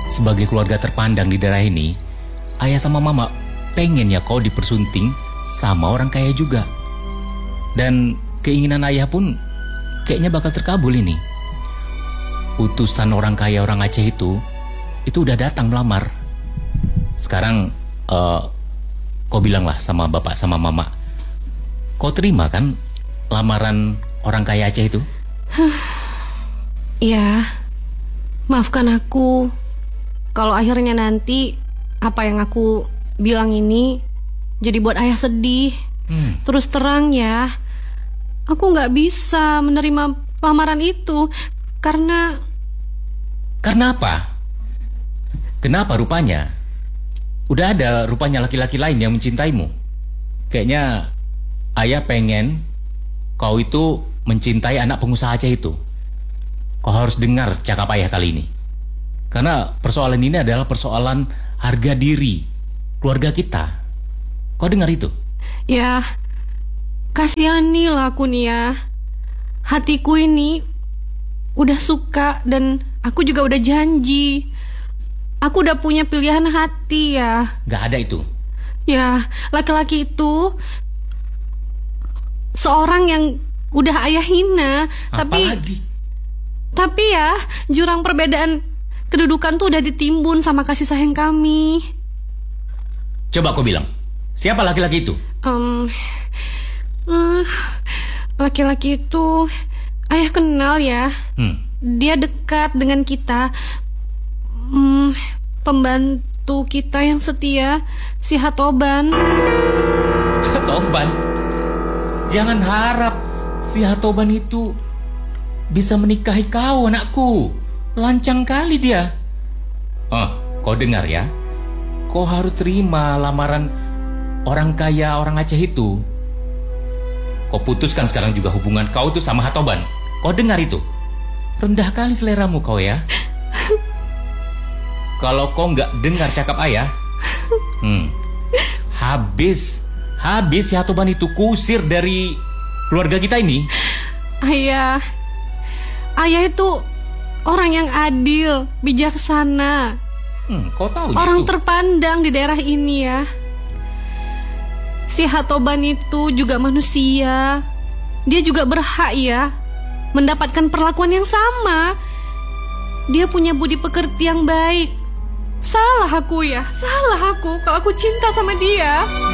sebagai keluarga terpandang di daerah ini, ayah sama mama pengen ya kau dipersunting sama orang kaya juga. Dan keinginan ayah pun kayaknya bakal terkabul ini. Utusan orang kaya orang Aceh itu udah datang melamar. Sekarang kau bilanglah sama bapak sama mama, kau terima kan lamaran orang kaya Aceh itu? Ya, maafkan aku kalau akhirnya nanti apa yang aku bilang ini jadi buat ayah sedih. Terus terang ya, aku gak bisa menerima lamaran itu. Karena apa? Kenapa rupanya? Udah ada rupanya laki-laki lain yang mencintaimu. Kayaknya ayah pengen kau itu mencintai anak pengusaha Aceh itu. Kau harus dengar cakap ayah kali ini. Karena persoalan ini adalah persoalan harga diri keluarga kita. Kau dengar itu? ya, kasihanilah aku nih ya. Hatiku ini udah suka dan aku juga udah janji. Aku udah punya pilihan hati ya. Gak ada itu. Ya, laki-laki itu seorang yang udah ayah hina. Tapi ya, jurang perbedaan kedudukan tuh udah ditimbun sama kasih sayang kami. Coba kau bilang, siapa laki-laki itu? Laki-laki itu ayah kenal ya. Dia dekat dengan kita. Pembantu kita yang setia, si Hatoban. Hatoban? Jangan harap si Hatoban itu bisa menikahi kau, anakku. Lancang kali dia. Kau dengar ya, kau harus terima lamaran orang kaya orang Aceh itu. Kau putuskan sekarang juga hubungan kau itu sama Hatoban. Kau dengar itu? Rendah kali seleramu kau ya. Kalau kau nggak dengar cakap ayah, habis si Hatoban itu kusir dari keluarga kita ini. Ayah itu orang yang adil, bijaksana. Kau tahu orang itu? Terpandang di daerah ini ya. Si Hatoban itu juga manusia. Dia juga berhak ya mendapatkan perlakuan yang sama. Dia punya budi pekerti yang baik. Salah aku kalau aku cinta sama dia.